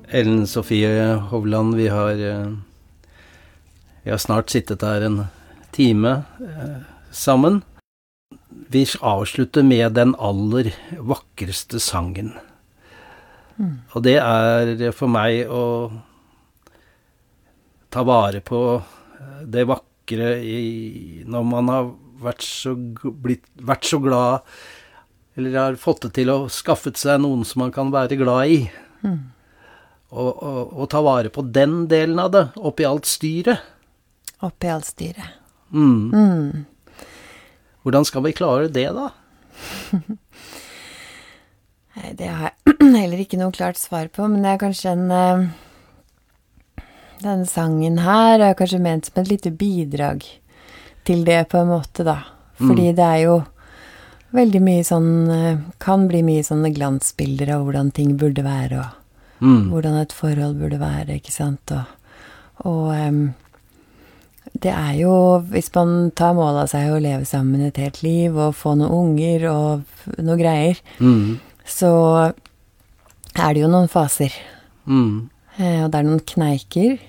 Ellen Sofie Hovland, vi har snart sittet her en time sammen. Vi avslutter med den aller vakreste sangen. Og det for meg å ta vare på det vakre når man har vært så glad, eller har fått det til å skaffet seg noen som man kan være glad i. Og ta vare på den delen av det, oppi alt styret. Oppi alt styret. Hvordan skal vi klare det da? Nei, det har jeg heller ikke noe klart svar på, men det kanskje denne sangen her er kanskje ment som et lite bidrag til det på en måte da. Fordi det jo veldig mye sånn, kan bli mye sånne glansbilder av hvordan ting burde være, og hvordan et forhold burde være, ikke sant? Og det jo, hvis man tar mål av seg å leve sammen et helt liv, og få noen unger og noe greier, så det jo noen faser. Og det noen kneiker.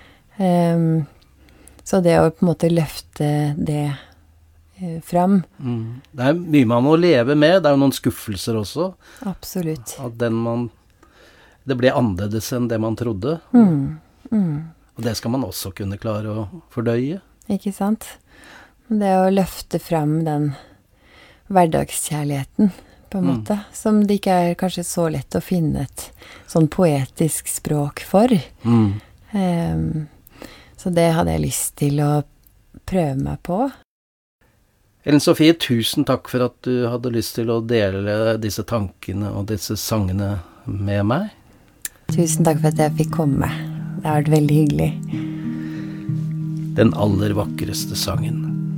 Så det å på en måte løfte det fram. Det mye man må leve med, det jo noen skuffelser også. Absolutt. At det ble annerledes enn det man trodde. Og det skal man også kunne klare å fordøye. Ikke sant? Det å løfte fram den hverdagskjærligheten, på en måte, som det ikke kanskje så lett å finne et sånn poetisk språk for. Så det hadde jeg lyst til å prøve meg på. Ellen Sofie, tusen takk for at du hadde lyst til å dele disse tankene og disse sangene med meg. Tusen takk for at jeg fikk komme. Det har vært veldig hyggelig. Den aller vakreste sangen.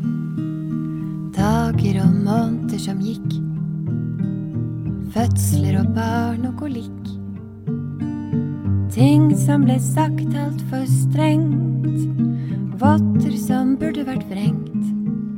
Dager og måneder som gikk, fødsler og barn og kolikk, ting som ble sagt alt for strengt, votter som burde vært vrengt.